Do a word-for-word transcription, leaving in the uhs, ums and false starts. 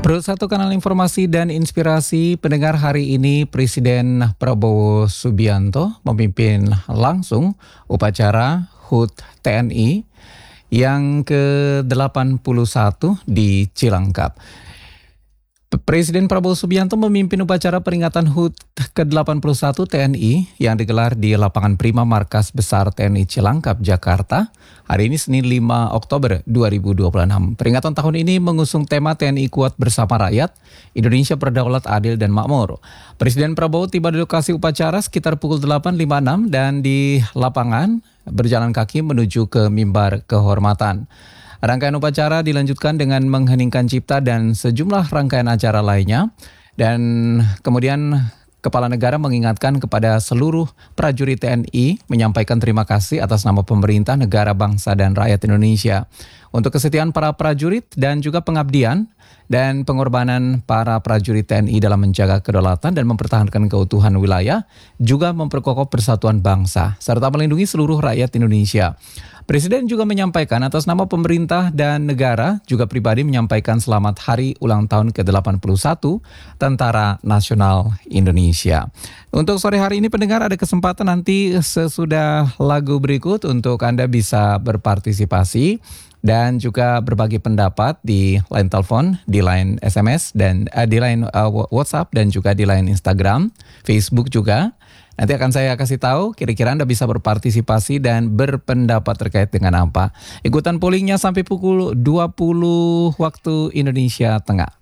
Menurut satu kanal informasi dan inspirasi pendengar, hari ini Presiden Prabowo Subianto memimpin langsung upacara H U T T N I yang ke delapan puluh satu di Cilangkap. Presiden Prabowo Subianto memimpin upacara peringatan H U T ke delapan puluh satu T N I yang digelar di lapangan Prima Markas Besar T N I Cilangkap, Jakarta, hari ini Senin lima Oktober dua ribu dua puluh enam. Peringatan tahun ini mengusung tema T N I Kuat Bersama Rakyat, Indonesia Berdaulat Adil dan Makmur. Presiden Prabowo tiba di lokasi upacara sekitar pukul delapan lewat lima puluh enam dan di lapangan berjalan kaki menuju ke mimbar kehormatan. Rangkaian upacara dilanjutkan dengan mengheningkan cipta dan sejumlah rangkaian acara lainnya. Dan kemudian Kepala Negara mengingatkan kepada seluruh prajurit T N I menyampaikan terima kasih atas nama pemerintah, negara, bangsa, dan rakyat Indonesia untuk kesetiaan para prajurit dan juga pengabdian dan pengorbanan para prajurit T N I dalam menjaga kedaulatan dan mempertahankan keutuhan wilayah, juga memperkokoh persatuan bangsa, serta melindungi seluruh rakyat Indonesia. Presiden juga menyampaikan atas nama pemerintah dan negara, juga pribadi menyampaikan selamat hari ulang tahun ke delapan puluh satu Tentara Nasional Indonesia. Untuk sore hari ini pendengar, ada kesempatan nanti sesudah lagu berikut untuk Anda bisa berpartisipasi dan juga berbagi pendapat di line telepon, di line S M S, dan uh, di line uh, WhatsApp, dan juga di line Instagram, Facebook juga. Nanti akan saya kasih tahu kira-kira Anda bisa berpartisipasi dan berpendapat terkait dengan apa. Ikutan pollingnya sampai pukul dua puluh waktu Indonesia Tengah.